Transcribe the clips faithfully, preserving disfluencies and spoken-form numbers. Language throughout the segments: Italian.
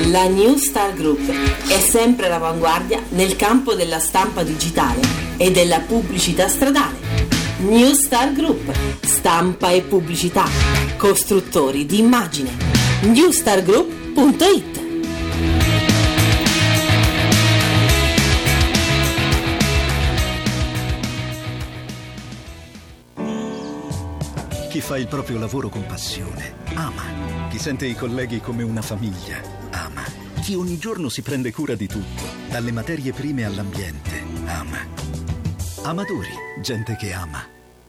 La New Star Group è sempre all'avanguardia nel campo della stampa digitale e della pubblicità stradale. New Star Group, stampa e pubblicità, costruttori di immagine. new star group punto it. Chi fa il proprio lavoro con passione ama. Chi sente i colleghi come una famiglia ama. Chi ogni giorno si prende cura di tutto, dalle materie prime all'ambiente, ama. Amadori, gente che ama.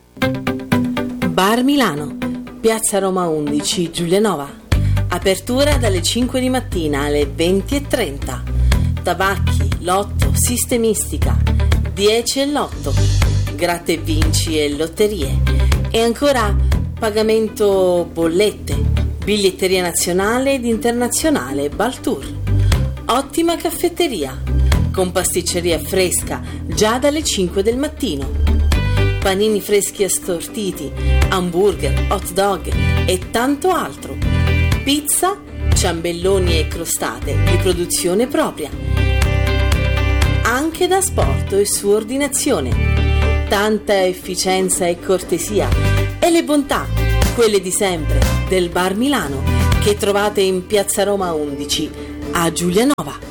Bar Milano, Piazza Roma undici, Giulianova. Apertura dalle cinque di mattina alle venti e trenta. Tabacchi, lotto, sistemistica, dieci e lotto, gratta e vinci e lotterie. E ancora pagamento bollette, biglietteria nazionale ed internazionale Baltour. Ottima caffetteria, con pasticceria fresca già dalle cinque del mattino. Panini freschi assortiti, hamburger, hot dog e tanto altro. Pizza, ciambelloni e crostate di produzione propria. Anche da asporto e su ordinazione. Tanta efficienza e cortesia e le bontà, quelle di sempre, del Bar Milano, che trovate in Piazza Roma undici a Giulianova.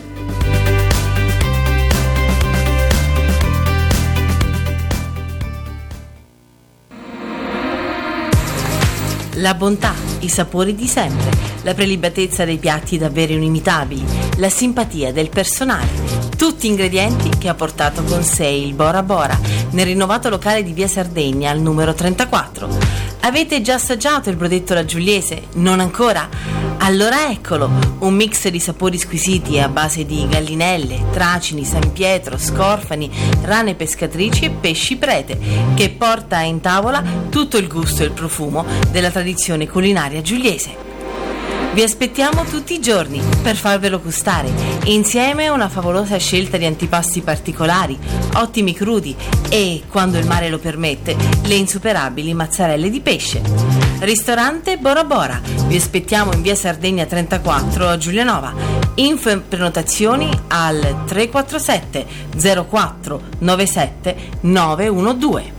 La bontà, i sapori di sempre, la prelibatezza dei piatti davvero inimitabili, la simpatia del personale, tutti ingredienti che ha portato con sé il Bora Bora nel rinnovato locale di via Sardegna al numero trentaquattro. Avete già assaggiato il brodetto alla Giuliese? Non ancora? Allora eccolo, un mix di sapori squisiti a base di gallinelle, tracini, San Pietro, scorfani, rane pescatrici e pesci prete, che porta in tavola tutto il gusto e il profumo della tradizione culinaria giuliese. Vi aspettiamo tutti i giorni per farvelo gustare, insieme a una favolosa scelta di antipasti particolari, ottimi crudi e, quando il mare lo permette, le insuperabili mozzarelle di pesce. Ristorante Bora Bora, vi aspettiamo in via Sardegna trentaquattro a Giulianova. Info e prenotazioni al tre quattro sette zero quattro nove sette nove uno due.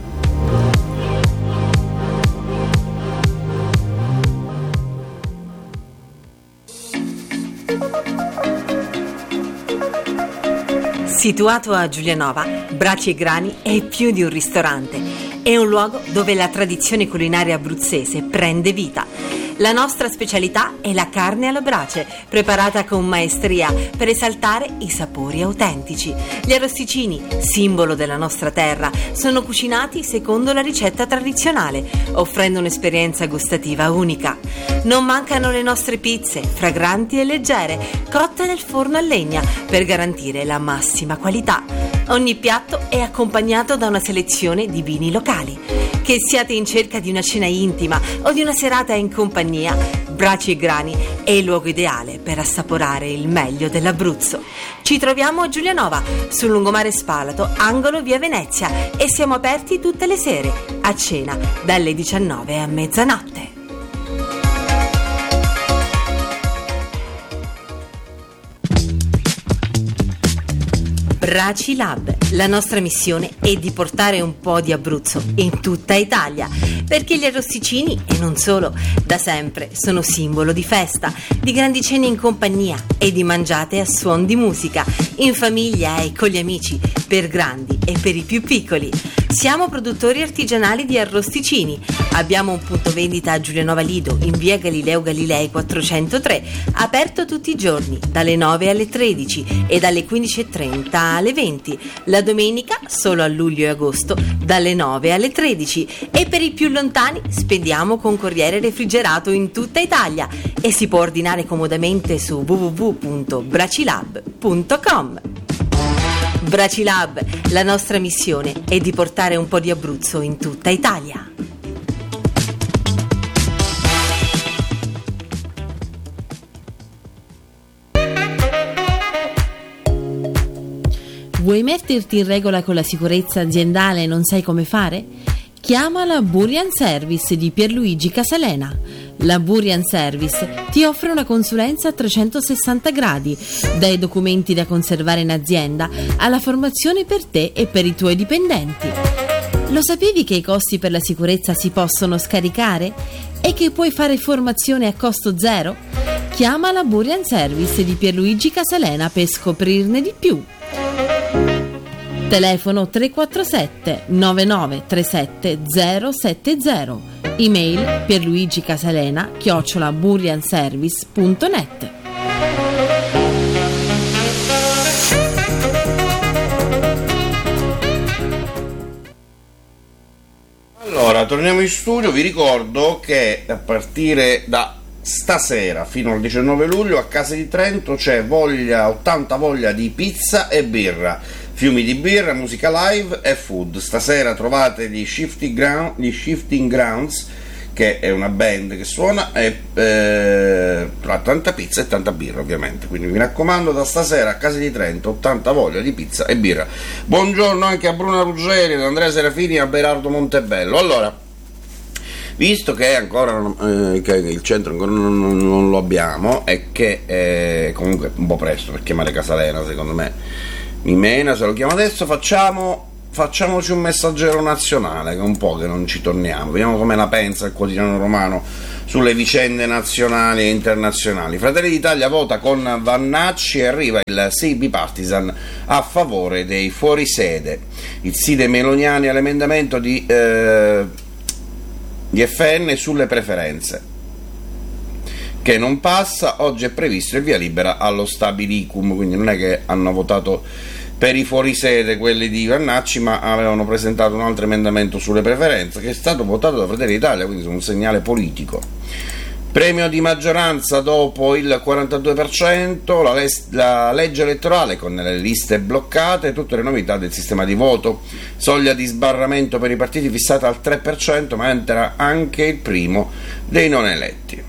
Situato a Giulianova, Braci e Grani è più di un ristorante, è un luogo dove la tradizione culinaria abruzzese prende vita. La nostra specialità è la carne alla brace, preparata con maestria per esaltare i sapori autentici. Gli arrosticini, simbolo della nostra terra, sono cucinati secondo la ricetta tradizionale, offrendo un'esperienza gustativa unica. Non mancano le nostre pizze, fragranti e leggere, cotte nel forno a legna, per garantire la massima qualità. Ogni piatto è accompagnato da una selezione di vini locali. Che siate in cerca di una cena intima o di una serata in compagnia, Braci e Grani è il luogo ideale per assaporare il meglio dell'Abruzzo. Ci troviamo a Giulianova, sul lungomare Spalato, angolo via Venezia, e siamo aperti tutte le sere, a cena dalle diciannove a mezzanotte. Braci Lab, la nostra missione è di portare un po' di Abruzzo in tutta Italia, perché gli arrosticini, e non solo, da sempre sono simbolo di festa, di grandi cene in compagnia e di mangiate a suon di musica, in famiglia e con gli amici, per grandi e per i più piccoli. Siamo produttori artigianali di arrosticini. Abbiamo un punto vendita a Giulianova Lido, in via Galileo Galilei quattrocentotre, aperto tutti i giorni, dalle nove alle tredici e dalle quindici e trenta alle venti. La domenica, solo a luglio e agosto, dalle nove alle tredici. E per i più lontani, spediamo con corriere refrigerato in tutta Italia e si può ordinare comodamente su w w w punto bracilab punto com. Bracilab, la nostra missione è di portare un po' di Abruzzo in tutta Italia. Vuoi metterti in regola con la sicurezza aziendale e non sai come fare? Chiama la Burian Service di Pierluigi Casalena. La Burian Service ti offre una consulenza a trecentosessanta gradi, dai documenti da conservare in azienda alla formazione per te e per i tuoi dipendenti. Lo sapevi che i costi per la sicurezza si possono scaricare e che puoi fare formazione a costo zero? Chiama la Burian Service di Pierluigi Casalena per scoprirne di più. Telefono tre quattro sette nove nove tre sette zero sette zero. Email pierluigicasalena chiocciola burianservice punto net. Allora, torniamo in studio. Vi ricordo che a partire da stasera fino al diciannove luglio a Casa di Trento c'è voglia, ottanta voglia di pizza e birra, fiumi di birra, musica live e food. Stasera trovate gli Shifting, Ground, gli Shifting Grounds, che è una band che suona, e eh, tanta pizza e tanta birra ovviamente, quindi mi raccomando, da stasera a Casa di Trento ottanta voglia di pizza e birra. Buongiorno anche a Bruna Ruggeri, ad Andrea Serafini e a Berardo Montebello. Allora, visto che ancora eh, che il centro ancora non, non, non lo abbiamo e che eh, comunque un po' presto per chiamare Casalena, secondo me mi mena se lo chiamo adesso, facciamo facciamoci un messaggero nazionale, che è un po' che non ci torniamo, vediamo come la pensa il quotidiano romano sulle vicende nazionali e internazionali. Fratelli d'Italia vota con Vannacci e arriva il sì bipartisan a favore dei fuorisede. Il sì dei meloniani all'emendamento di, eh, di F N sulle preferenze, che non passa. Oggi è previsto il via libera allo stabilicum, quindi non è che hanno votato per i fuorisede quelli di Vannacci, ma avevano presentato un altro emendamento sulle preferenze che è stato votato da Fratelli d'Italia, quindi un segnale politico. Premio di maggioranza dopo il quarantadue per cento, la, les- la legge elettorale con le liste bloccate, tutte le novità del sistema di voto, soglia di sbarramento per i partiti fissata al tre per cento, ma entra anche il primo dei non eletti.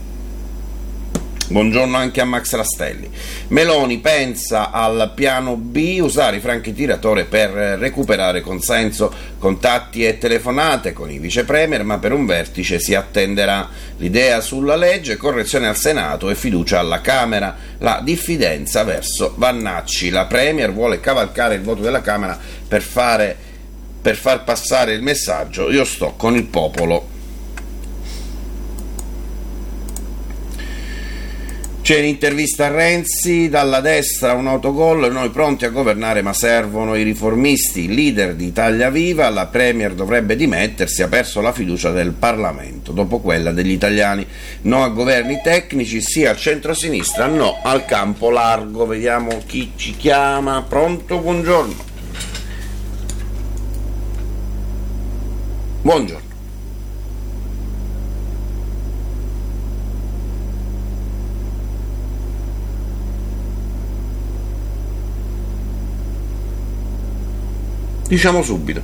Buongiorno anche a Max Rastelli. Meloni pensa al piano B, usare i franchi tiratore per recuperare consenso, contatti e telefonate con i vice premier, ma per un vertice si attenderà. L'idea sulla legge, correzione al Senato e fiducia alla Camera, la diffidenza verso Vannacci. La premier vuole cavalcare il voto della Camera per fare, per far passare il messaggio: io sto con il popolo. C'è l'intervista a Renzi, dalla destra un autogol, noi pronti a governare ma servono i riformisti, leader di Italia Viva, la premier dovrebbe dimettersi, ha perso la fiducia del Parlamento, dopo quella degli italiani, no a governi tecnici, sì al centro-sinistra, no al campo largo. Vediamo chi ci chiama. Pronto, buongiorno. Buongiorno. Diciamo subito.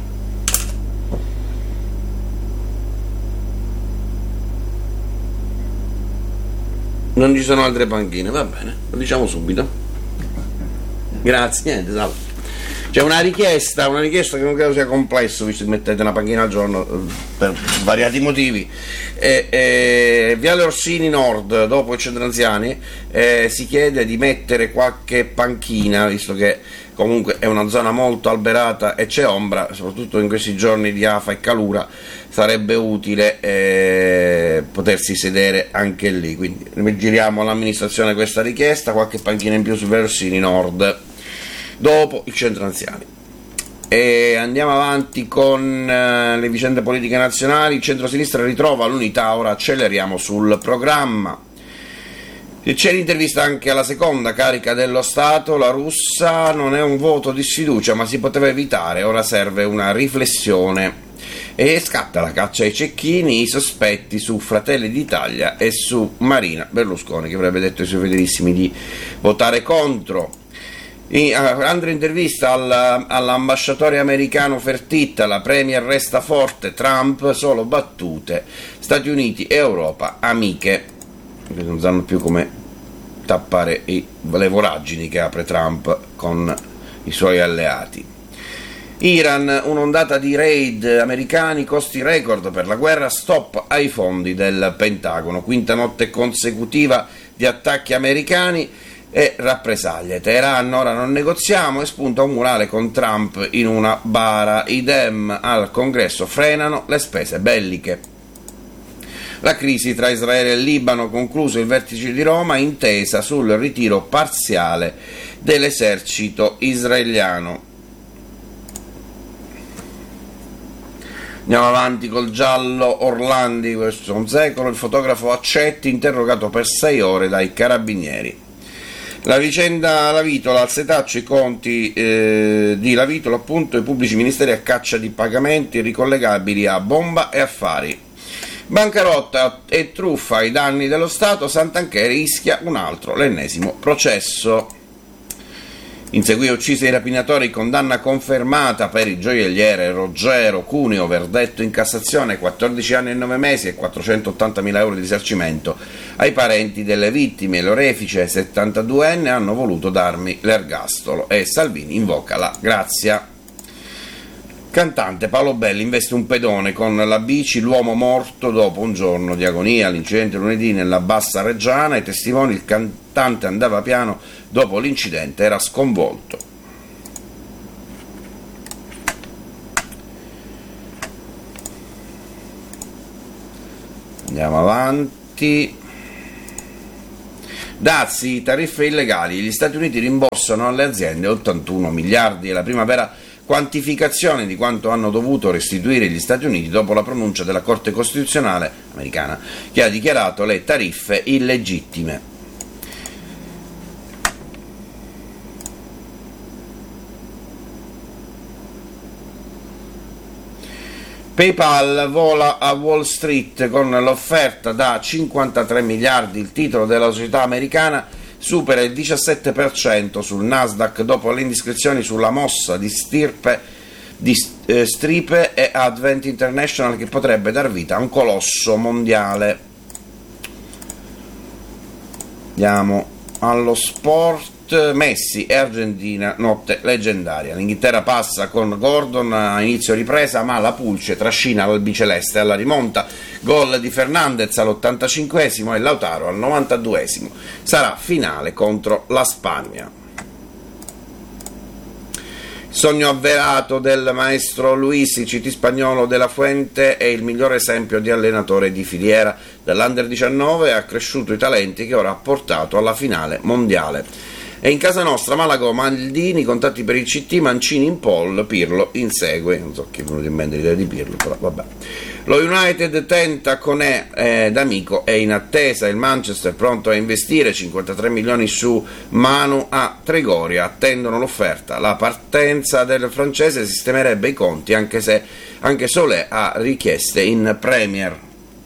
Non ci sono altre panchine, va bene, lo diciamo subito. Grazie, niente, salve. C'è una richiesta, una richiesta che non credo sia complesso, visto che mettete una panchina al giorno per svariati motivi. Eh, eh, Viale Orsini Nord, dopo il centro anziani, eh, si chiede di mettere qualche panchina, visto che comunque è una zona molto alberata e c'è ombra, soprattutto in questi giorni di afa e calura sarebbe utile eh, potersi sedere anche lì, quindi giriamo all'amministrazione questa richiesta, qualche panchina in più su Orsini Nord dopo il centro anziani. E andiamo avanti con eh, le vicende politiche nazionali. Il centro-sinistra ritrova l'unità, ora acceleriamo sul programma. C'è l'intervista anche alla seconda carica dello Stato, la russa, non è un voto di sfiducia ma si poteva evitare, ora serve una riflessione. E scatta la caccia ai cecchini, i sospetti su Fratelli d'Italia e su Marina Berlusconi, che avrebbe detto ai suoi fedelissimi di votare contro. In, uh, altra intervista al, all'ambasciatore americano Fertitta, la premier resta forte, Trump solo battute, Stati Uniti e Europa amiche, che non sanno più come tappare i, le voragini che apre Trump con i suoi alleati. Iran, un'ondata di raid americani, costi record per la guerra, stop ai fondi del Pentagono, quinta notte consecutiva di attacchi americani e rappresaglie. Teheran, ora non negoziamo, e spunta un murale con Trump in una bara. I Dem al Congresso frenano le spese belliche. La crisi tra Israele e Libano, concluso il vertice di Roma, intesa sul ritiro parziale dell'esercito israeliano. Andiamo avanti col giallo. Orlandi, questo è un secolo, il fotografo Accetti interrogato per sei ore dai carabinieri. La vicenda Lavitola, al setaccio i conti eh, di Lavitola, appunto, i pubblici ministeri a caccia di pagamenti ricollegabili a bomba e affari. Bancarotta e truffa ai danni dello Stato, Santanchè rischia un altro, l'ennesimo processo. Inseguì uccise i rapinatori, condanna confermata per il gioielliere Ruggero Cuneo, verdetto in Cassazione, quattordici anni e nove mesi e quattrocentottantamila euro di risarcimento ai parenti delle vittime. L'orefice settantaduenne hanno voluto darmi l'ergastolo e Salvini invoca la grazia. Cantante Paolo Belli investe un pedone con la bici, l'uomo morto dopo un giorno di agonia. L'incidente lunedì nella Bassa Reggiana, i testimoni, il cantante andava piano, dopo l'incidente era sconvolto. Andiamo avanti. Dazi, tariffe illegali, gli Stati Uniti rimborsano alle aziende ottantuno miliardi, è la prima vera quantificazione di quanto hanno dovuto restituire gli Stati Uniti dopo la pronuncia della Corte Costituzionale americana che ha dichiarato le tariffe illegittime. PayPal vola a Wall Street con l'offerta da cinquantatré miliardi, il titolo della società americana supera il diciassette per cento sul Nasdaq dopo le indiscrezioni sulla mossa di stirpe di eh, Stripe e Advent International, che potrebbe dar vita a un colosso mondiale. Andiamo allo sport. Messi e Argentina, notte leggendaria. L'Inghilterra passa con Gordon a inizio ripresa, ma la Pulce trascina l'albiceleste alla rimonta. Gol di Fernandez all'ottantacinquesimo e Lautaro al novantaduesimo. Sarà finale contro la Spagna. Sogno avverato del maestro Luis, il C T spagnolo de la Fuente è il miglior esempio di allenatore di filiera. Dall'Under diciannove ha cresciuto i talenti che ora ha portato alla finale mondiale. E in casa nostra Malago, Maldini, contatti per il C T, Mancini in pole, Pirlo insegue. Non so chi è venuto in mente l'idea di Pirlo, però vabbè. Lo United tenta Conè eh, d'Amico, è in attesa, il Manchester pronto a investire cinquantatré milioni su Manu a Trigoria, attendono l'offerta. La partenza del francese sistemerebbe i conti anche se anche Solé ha richieste in Premier.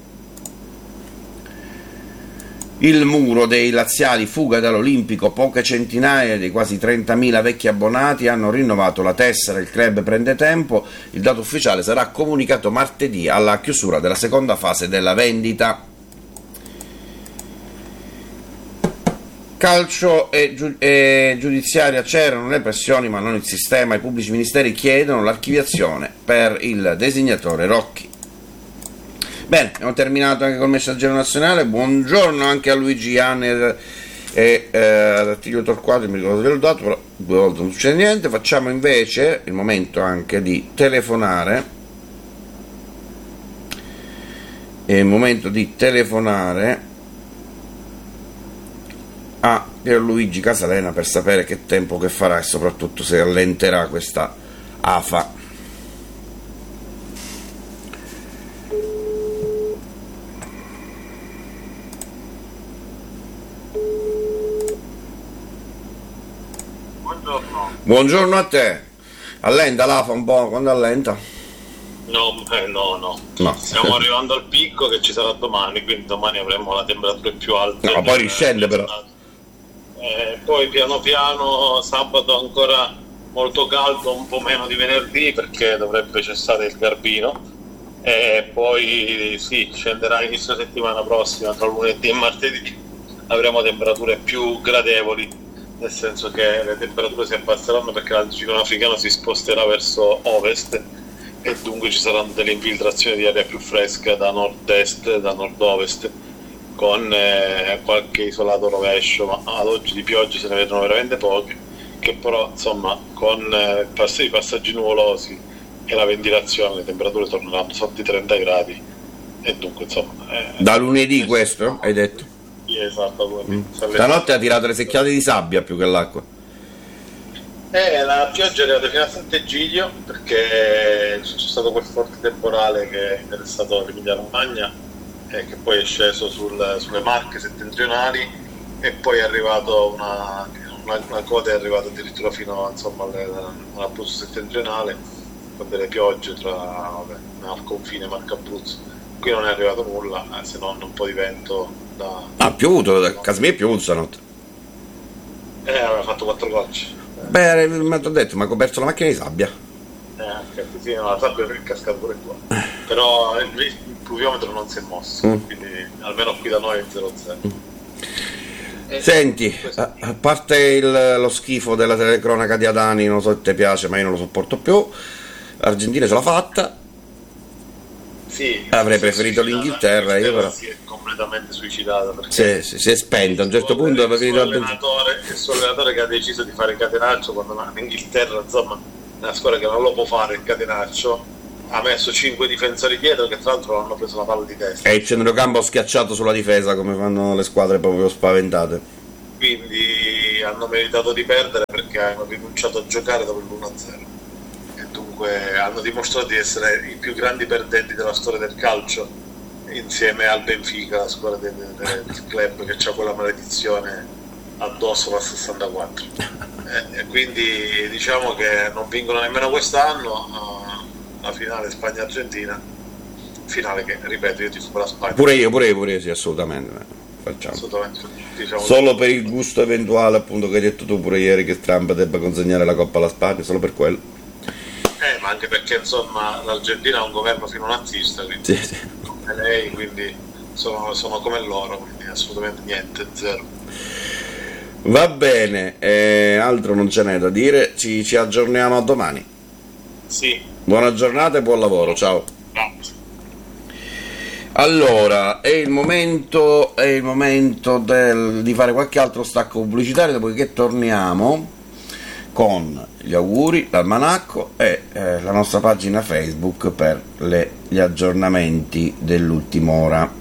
Il muro dei laziali, fuga dall'Olimpico, poche centinaia dei quasi trentamila vecchi abbonati hanno rinnovato la tessera, il club prende tempo, il dato ufficiale sarà comunicato martedì alla chiusura della seconda fase della vendita. Calcio e, giu- e giudiziaria, c'erano le pressioni ma non il sistema, i pubblici ministeri chiedono l'archiviazione per il designatore Rocchi. Bene, abbiamo terminato anche col Messaggero Nazionale. Buongiorno anche a Luigi Anner e eh, ad Attilio Torquato, mi ricordo che l'ho dato, però due volte non succede niente. Facciamo invece il momento anche di telefonare. È il momento di telefonare a Pierluigi Casalena per sapere che tempo che farà e soprattutto se allenterà questa afa. Buongiorno a te. Allenta l'Afa un po', quando allenta? No, eh, no, no, no. Stiamo arrivando al picco che ci sarà domani, quindi domani avremo la temperatura più alta. No, poi riscende però. Eh, poi piano piano sabato ancora molto caldo, un po' meno di venerdì perché dovrebbe cessare il Garbino. E poi sì, scenderà inizio settimana prossima, tra lunedì e martedì avremo temperature più gradevoli. nel senso che le temperature si abbasseranno perché l'anticiclone africano si sposterà verso ovest e dunque ci saranno delle infiltrazioni di aria più fresca da nord-est, da nord-ovest, con eh, qualche isolato rovescio, ma ad oggi di piogge se ne vedono veramente poche, che però insomma con eh, i passaggi nuvolosi e la ventilazione le temperature torneranno sotto i trenta gradi e dunque insomma... Eh, da lunedì questo, hai detto? Sì, esatto. Mm. Stanotte ha tirato le secchiate di sabbia più che l'acqua. Eh, la pioggia è arrivata fino a Sant'Egidio perché c'è stato quel forte temporale che è interessato l'Emilia Romagna e che poi è sceso sul, sulle Marche settentrionali e poi è arrivato una, una, una coda è arrivata addirittura fino insomma all'Abruzzo settentrionale con delle piogge tra vabbè, al confine Marche-Abruzzo. Qui non è arrivato nulla eh, se non un po' di vento da... Ah, ha piovuto, da casa mia è piovuto stanotte. Eh, aveva fatto quattro gocce. Beh, mi ha detto, ma ha coperto la macchina di sabbia. Eh, anche sì, no, la sabbia è cascata pure qua. Però il, il pluviometro non si è mosso, mm. quindi almeno qui da noi è zero zero. Mm. Eh, Senti, a, a parte il, lo schifo della telecronaca di Adani, non so se ti piace, ma io non lo sopporto più. L'Argentina ce l'ha fatta. Sì, avrei preferito l'Inghilterra, io però si è completamente suicidata sì, perché sì, si è spenta a un certo punto il suo, allenatore, il suo allenatore che ha deciso di fare il catenaccio quando l'Inghilterra insomma è una squadra che non lo può fare il catenaccio, ha messo cinque difensori dietro che tra l'altro hanno preso la palla di testa e il centrocampo schiacciato sulla difesa come fanno le squadre proprio spaventate, quindi hanno meritato di perdere perché hanno rinunciato a giocare dopo l'uno a zero. Hanno dimostrato di essere i più grandi perdenti della storia del calcio insieme al Benfica, la squadra del, del, del club che ha quella maledizione addosso dal sessantaquattro e, e quindi diciamo che non vincono nemmeno quest'anno uh, la finale Spagna-Argentina, finale che ripeto io tifo per la Spagna, pure io pure io pure io sì, assolutamente facciamo assolutamente, diciamo solo per il gusto eventuale appunto che hai detto tu pure ieri che Trump debba consegnare la Coppa alla Spagna, solo per quello. Eh, ma anche perché insomma l'Argentina ha un governo fino nazista, quindi sì, sì. come lei, quindi sono, sono come loro, quindi assolutamente niente, zero. Va bene, eh, altro non ce n'è da dire, ci, ci aggiorniamo a domani. Sì. Buona giornata e buon lavoro, ciao. No. Allora, è il momento, è il momento del, di fare qualche altro stacco pubblicitario, dopodiché torniamo con gli auguri, l'almanacco e eh, la nostra pagina Facebook per le, gli aggiornamenti dell'ultima ora.